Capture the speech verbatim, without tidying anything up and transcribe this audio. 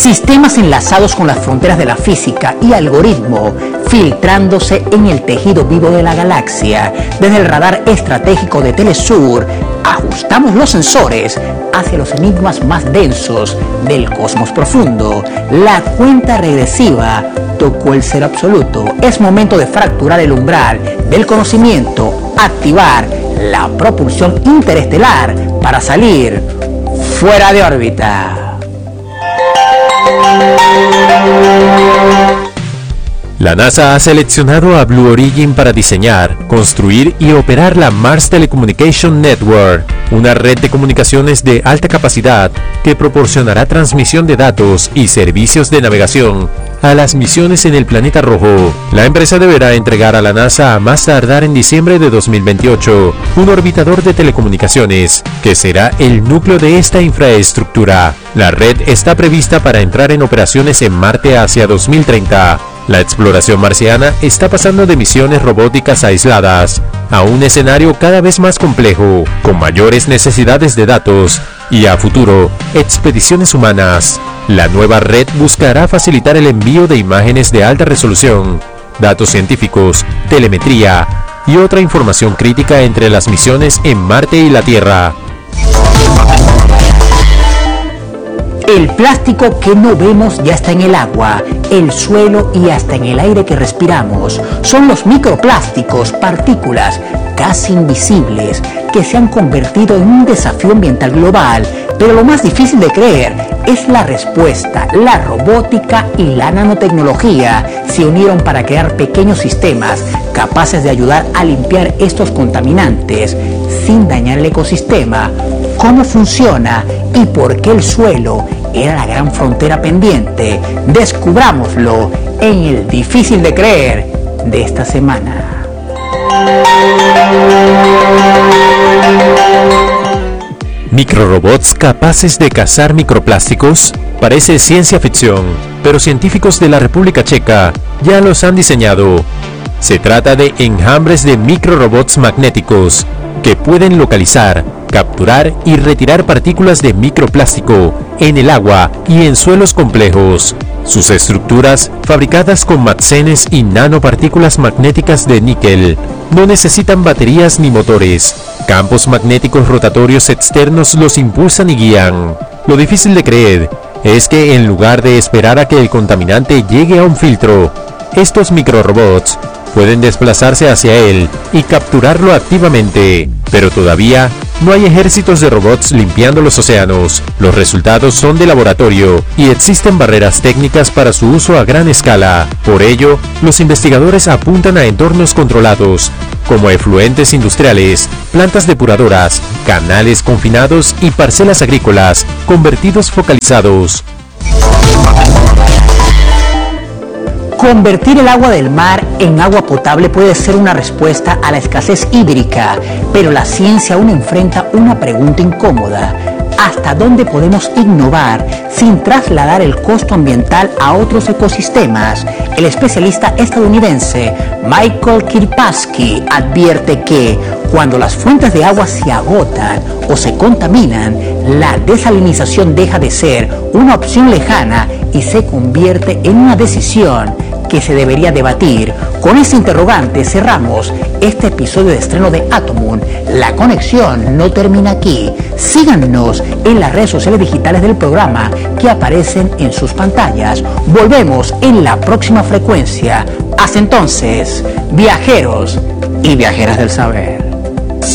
Sistemas enlazados con las fronteras de la física y algoritmo filtrándose en el tejido vivo de la galaxia. Desde el radar estratégico de Telesur, ajustamos los sensores hacia los enigmas más densos del cosmos profundo. La cuenta regresiva tocó el cero absoluto. Es momento de fracturar el umbral del conocimiento, activar la propulsión interestelar para salir fuera de órbita. La NASA ha seleccionado a Blue Origin para diseñar, construir y operar la Mars Telecommunication Network, una red de comunicaciones de alta capacidad que proporcionará transmisión de datos y servicios de navegación a las misiones en el planeta rojo. La empresa deberá entregar a la NASA a más tardar en diciembre de dos mil veintiocho un orbitador de telecomunicaciones, que será el núcleo de esta infraestructura. La red está prevista para entrar en operaciones en Marte hacia dos mil treinta. La exploración marciana está pasando de misiones robóticas aisladas a un escenario cada vez más complejo, con mayores necesidades de datos y, a futuro, expediciones humanas. La nueva red buscará facilitar el envío de imágenes de alta resolución, datos científicos, telemetría y otra información crítica entre las misiones en Marte y la Tierra. El plástico que no vemos ya está en el agua, el suelo y hasta en el aire que respiramos. Son los microplásticos, partículas casi invisibles, que se han convertido en un desafío ambiental global. Pero lo más difícil de creer es la respuesta. La robótica y la nanotecnología se unieron para crear pequeños sistemas capaces de ayudar a limpiar estos contaminantes sin dañar el ecosistema. ¿Cómo funciona y por qué el suelo era la gran frontera pendiente? Descubrámoslo en el difícil de creer de esta semana. ¿Microrobots capaces de cazar microplásticos? Parece ciencia ficción, pero científicos de la República Checa ya los han diseñado. Se trata de enjambres de microrobots magnéticos que pueden localizar, capturar y retirar partículas de microplástico en el agua y en suelos complejos. Sus estructuras, fabricadas con matsenes y nanopartículas magnéticas de níquel, no necesitan baterías ni motores. Campos magnéticos rotatorios externos los impulsan y guían. Lo difícil de creer es que en lugar de esperar a que el contaminante llegue a un filtro, estos microrobots pueden desplazarse hacia él y capturarlo activamente. Pero todavía no hay ejércitos de robots limpiando los océanos. Los resultados son de laboratorio y existen barreras técnicas para su uso a gran escala. Por ello, los investigadores apuntan a entornos controlados, como efluentes industriales, plantas depuradoras, canales confinados y parcelas agrícolas con vertidos focalizados. Convertir el agua del mar en agua potable puede ser una respuesta a la escasez hídrica, pero la ciencia aún enfrenta una pregunta incómoda. ¿Hasta dónde podemos innovar sin trasladar el costo ambiental a otros ecosistemas? El especialista estadounidense Michael Kirpasky advierte que cuando las fuentes de agua se agotan o se contaminan, la desalinización deja de ser una opción lejana y se convierte en una decisión que se debería debatir. Con ese interrogante cerramos este episodio de estreno de Atomoon. La conexión no termina aquí. Síganos en las redes sociales digitales del programa que aparecen en sus pantallas. Volvemos en la próxima frecuencia. Hasta entonces, viajeros y viajeras del saber.